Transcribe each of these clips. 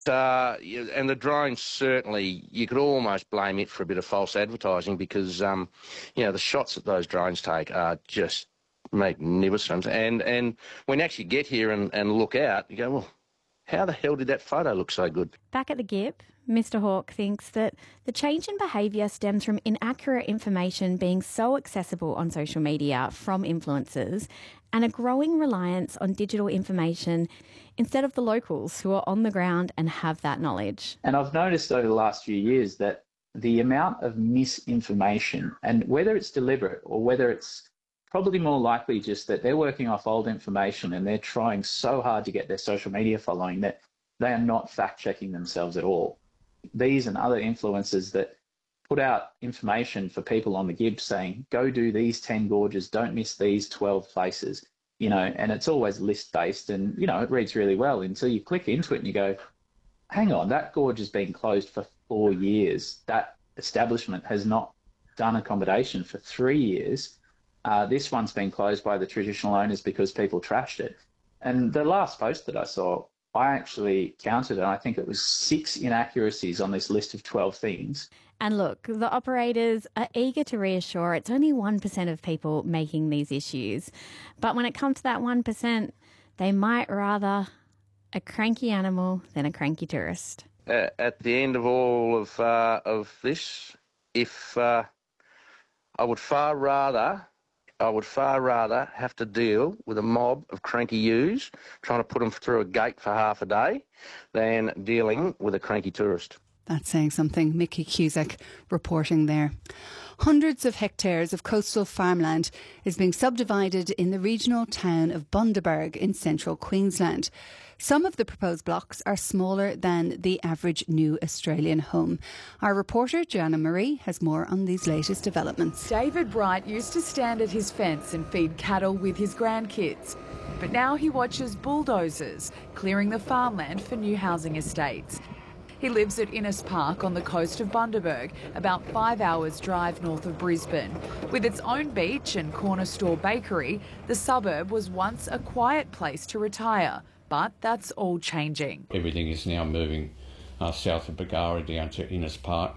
And the drone, certainly, you could almost blame it for a bit of false advertising because, the shots that those drones take are just magnificent. And when you actually get here and look out, you go, well, how the hell did that photo look so good? Back at the GIP, Mr Hawke thinks that the change in behaviour stems from inaccurate information being so accessible on social media from influencers and a growing reliance on digital information instead of the locals who are on the ground and have that knowledge. And I've noticed over the last few years that the amount of misinformation, and whether it's deliberate or whether it's probably more likely just that they're working off old information and they're trying so hard to get their social media following that they are not fact-checking themselves at all. These and other influencers that put out information for people on the GIB saying, go do these 10 gorges, don't miss these 12 places, and it's always list-based and, it reads really well until you click into it and you go, hang on, that gorge has been closed for 4 years. That establishment has not done accommodation for 3 years. This one's been closed by the traditional owners because people trashed it. And the last post that I saw, I actually counted, and I think it was 6 inaccuracies on this list of 12 things. And look, the operators are eager to reassure it's only 1% of people making these issues. But when it comes to that 1%, they might rather a cranky animal than a cranky tourist. At the end of all of this, I would far rather have to deal with a mob of cranky yous trying to put them through a gate for half a day than dealing with a cranky tourist. That's saying something. Mickey Cusack reporting there. Hundreds of hectares of coastal farmland is being subdivided in the regional town of Bundaberg in central Queensland. Some of the proposed blocks are smaller than the average new Australian home. Our reporter, Joanna Marie, has more on these latest developments. David Bright used to stand at his fence and feed cattle with his grandkids. But now he watches bulldozers clearing the farmland for new housing estates. He lives at Innes Park on the coast of Bundaberg, about 5 hours drive north of Brisbane. With its own beach and corner store bakery, the suburb was once a quiet place to retire. But that's all changing. Everything is now moving south of Bargara down to Innes Park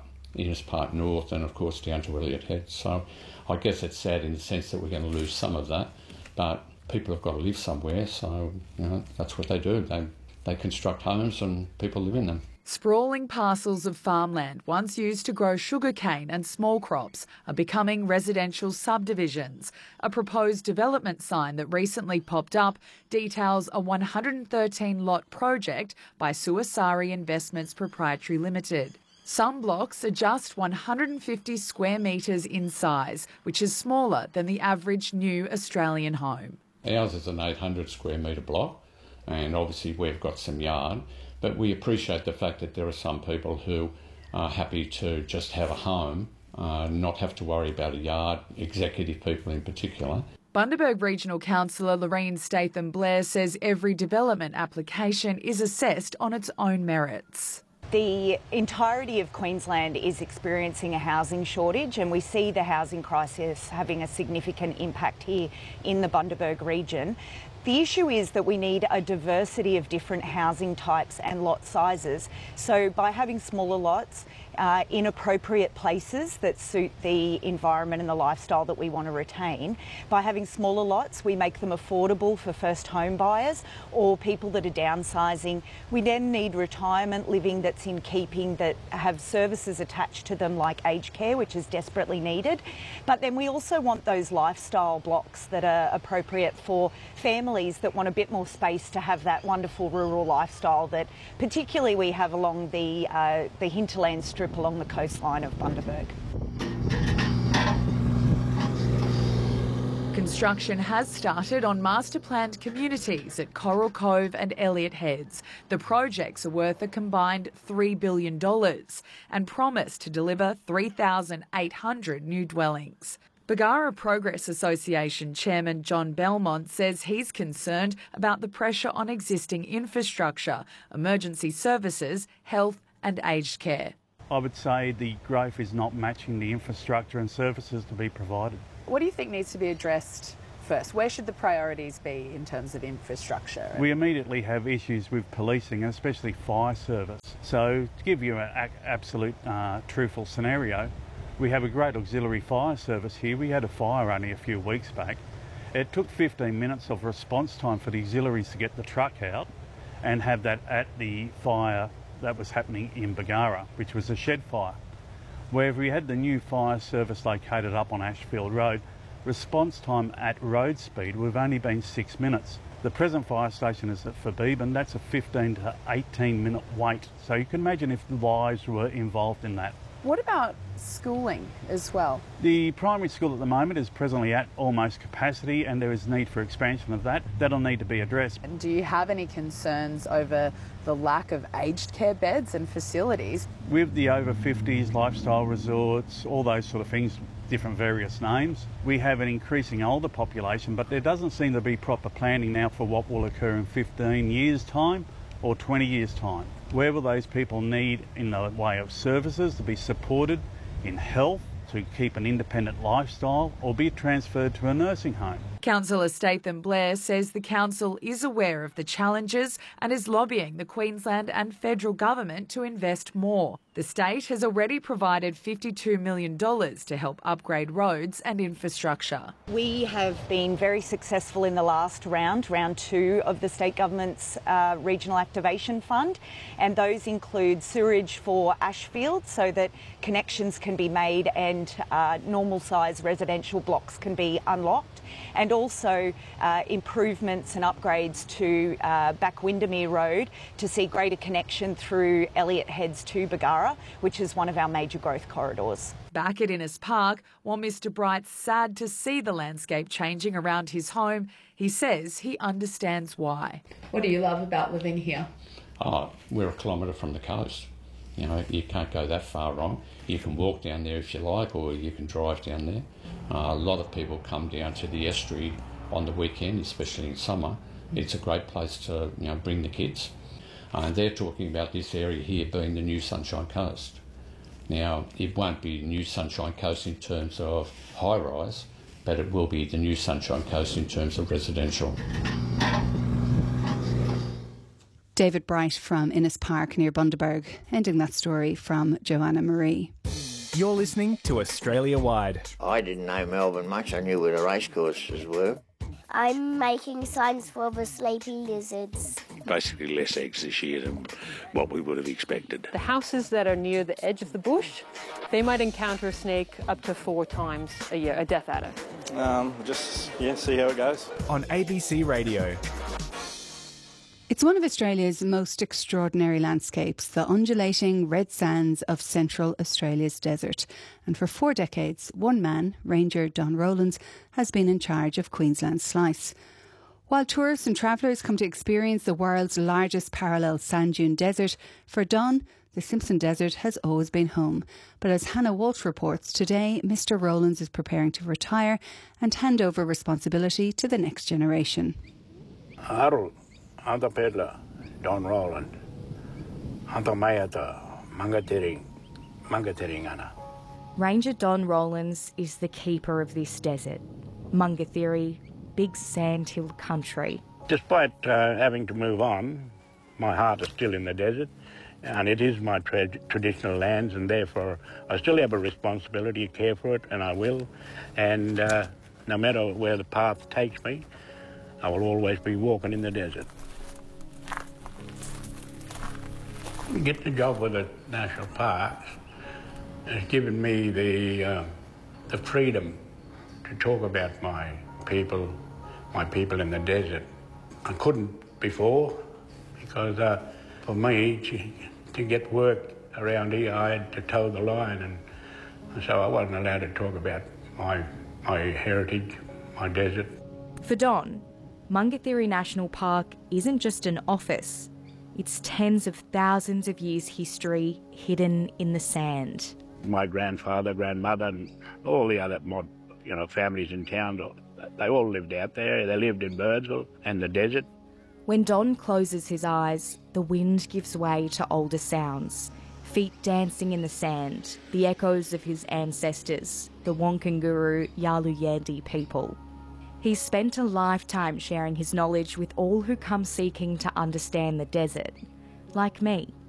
North, and of course down to Elliott Head. So I guess it's sad in the sense that we're going to lose some of that, but people have got to live somewhere, so that's what they do. They construct homes and people live in them. Sprawling parcels of farmland once used to grow sugarcane and small crops are becoming residential subdivisions. A proposed development sign that recently popped up details a 113-lot project by Suasari Investments Proprietary Limited. Some blocks are just 150 square metres in size, which is smaller than the average new Australian home. Ours is an 800 square metre block, and obviously we've got some yard. But we appreciate the fact that there are some people who are happy to just have a home, not have to worry about a yard, executive people in particular. Bundaberg Regional Councillor Loreen Statham-Blair says every development application is assessed on its own merits. The entirety of Queensland is experiencing a housing shortage, and we see the housing crisis having a significant impact here in the Bundaberg region. The issue is that we need a diversity of different housing types and lot sizes. So by having smaller lots in appropriate places that suit the environment and the lifestyle that we want to retain, by having smaller lots, we make them affordable for first home buyers or people that are downsizing. We then need retirement living that's in keeping, that have services attached to them like aged care, which is desperately needed. But then we also want those lifestyle blocks that are appropriate for families that want a bit more space to have that wonderful rural lifestyle that particularly we have along the hinterland strip along the coastline of Bundaberg. Construction has started on master-planned communities at Coral Cove and Elliott Heads. The projects are worth a combined $3 billion and promise to deliver 3,800 new dwellings. Bargara Progress Association Chairman John Belmont says he's concerned about the pressure on existing infrastructure, emergency services, health and aged care. I would say the growth is not matching the infrastructure and services to be provided. What do you think needs to be addressed first? Where should the priorities be in terms of infrastructure? We immediately have issues with policing, especially fire service. So to give you an absolute truthful scenario, we have a great auxiliary fire service here. We had a fire only a few weeks back. It took 15 minutes of response time for the auxiliaries to get the truck out and have that at the fire that was happening in Bargara, which was a shed fire. Where if we had the new fire service located up on Ashfield Road, response time at road speed would have only been 6 minutes. The present fire station is at Fabeben, that's a 15 to 18 minute wait. So you can imagine if the lives were involved in that. What about schooling as well? The primary school at the moment is presently at almost capacity and there is need for expansion of that. That'll need to be addressed. And do you have any concerns over the lack of aged care beds and facilities? With the over 50s, lifestyle resorts, all those sort of things, different various names, we have an increasing older population, but there doesn't seem to be proper planning now for what will occur in 15 years' time or 20 years' time. Where will those people need in the way of services to be supported in health, to keep an independent lifestyle, or be transferred to a nursing home? Councillor Statham Blair says the council is aware of the challenges and is lobbying the Queensland and federal government to invest more. The state has already provided $52 million to help upgrade roads and infrastructure. We have been very successful in the last round 2 of the state government's Regional Activation Fund, and those include sewerage for Ashfield so that connections can be made and normal size residential blocks can be unlocked, and also improvements and upgrades to Back Windermere Road to see greater connection through Elliott Heads to Bargara, which is one of our major growth corridors. Back at Innes Park, while Mr Bright's sad to see the landscape changing around his home, he says he understands why. What do you love about living here? Oh, we're a kilometre from the coast. You know, you can't go that far wrong. You can walk down there if you like, or you can drive down there. A lot of people come down to the estuary on the weekend, especially in summer. It's a great place to, bring the kids. And they're talking about this area here being the new Sunshine Coast. Now, it won't be new Sunshine Coast in terms of high-rise, but it will be the new Sunshine Coast in terms of residential. David Bright from Innes Park near Bundaberg, ending that story from Joanna Marie. You're listening to Australia Wide. I didn't know Melbourne much. I knew where the racecourses were. I'm making signs for the sleepy lizards. Basically less eggs this year than what we would have expected. The houses that are near the edge of the bush, they might encounter a snake up to 4 times a year, a death adder. See how it goes. On ABC Radio. It's one of Australia's most extraordinary landscapes, the undulating red sands of central Australia's desert. And for 4 decades, one man, Ranger Don Rowlands, has been in charge of Queensland's slice. While tourists and travellers come to experience the world's largest parallel sand dune desert, for Don, the Simpson Desert has always been home. But as Hannah Walsh reports, today Mr Rowlands is preparing to retire and hand over responsibility to the next generation. Anta Pedla, Don Rowland, Anta Mayata, Mangatering. Ranger Don Rowlands is the keeper of this desert. Mungathiri, big sandhill country. Despite having to move on, my heart is still in the desert, and it is my traditional lands, and therefore I still have a responsibility to care for it, and I will. And no matter where the path takes me, I will always be walking in the desert. Getting the job with the national parks has given me the freedom to talk about my people in the desert. I couldn't before because for me to get work around here I had to toe the line, and so I wasn't allowed to talk about my heritage, my desert. For Don, Mungathiri National Park isn't just an office. It's tens of thousands of years' history hidden in the sand. My grandfather, grandmother, and all the other families in town, they all lived out there. They lived in Birdsville and the desert. When Don closes his eyes, the wind gives way to older sounds. Feet dancing in the sand, the echoes of his ancestors, the Wonkanguru Yalu Yandi people. He's spent a lifetime sharing his knowledge with all who come seeking to understand the desert, like me.